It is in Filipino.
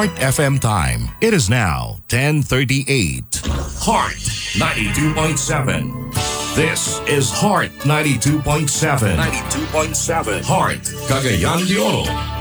Heart FM time. It is now 10:38. Heart 92.7. This is Heart 92.7. 92.7. Heart, Cagayan de Oro.